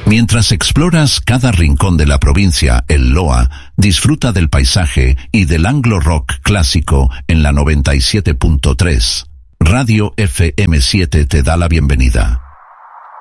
Mientras exploras cada rincón de la provincia, el Loa disfruta del paisaje y del anglo rock clásico en la 97.3. Radio FM7 te da la bienvenida.